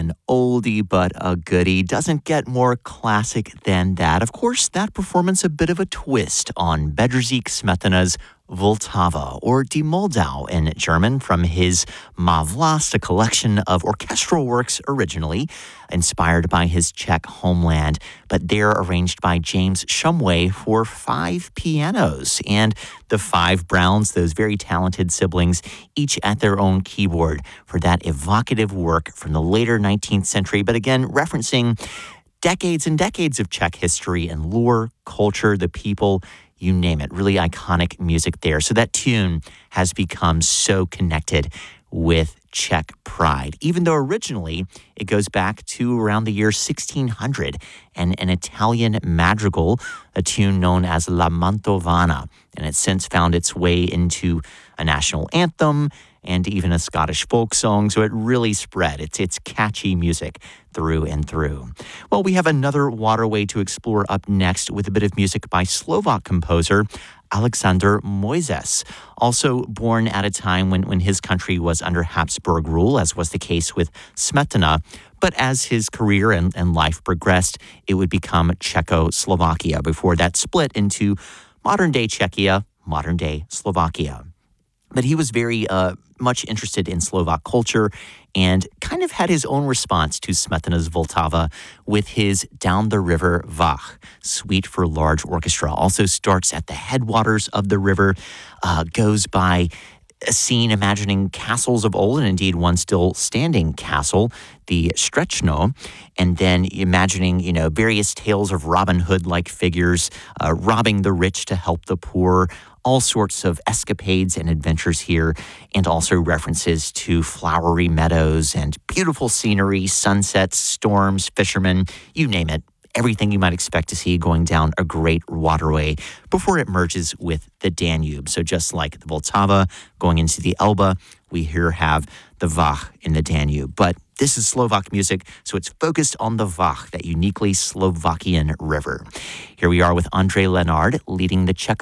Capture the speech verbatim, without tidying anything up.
An oldie but a goodie. Doesn't get more classic than that. Of course, that performance a bit of a twist on Bedřich Smetana's Vltava, or Die Moldau in German, from his Má vlast, a collection of orchestral works originally inspired by his Czech homeland, but they're arranged by James Shumway for five pianos. And the five Browns, those very talented siblings, each at their own keyboard for that evocative work from the later nineteenth century, but again, referencing decades and decades of Czech history and lore, culture, the people, you name it. Really iconic music there. So that tune has become so connected with Czech pride, even though originally it goes back to around the year sixteen hundred and an Italian madrigal, a tune known as La Mantovana, and it's since found its way into a national anthem and even a Scottish folk song, so it really spread. It's it's catchy music through and through. Well, we have another waterway to explore up next with a bit of music by Slovak composer Alexander Mojzes, also born at a time when, when his country was under Habsburg rule, as was the case with Smetana. But as his career and, and life progressed, it would become Czechoslovakia before that split into modern-day Czechia, modern-day Slovakia. But he was very uh, much interested in Slovak culture and kind of had his own response to Smetana's Vltava with his Down the River Vach, suite for large orchestra. Also starts at the headwaters of the river, uh, goes by a scene imagining castles of old, and indeed one still standing castle, the Strechno, and then imagining, you know, various tales of Robin Hood-like figures, uh, robbing the rich to help the poor, all sorts of escapades and adventures here, and also references to flowery meadows and beautiful scenery, sunsets, storms, fishermen, you name it. Everything you might expect to see going down a great waterway before it merges with the Danube. So just like the Vltava going into the Elbe, we here have the Vach in the Danube. But this is Slovak music, so it's focused on the Vach, that uniquely Slovakian river. Here we are with Ondřej Lenard leading the Czech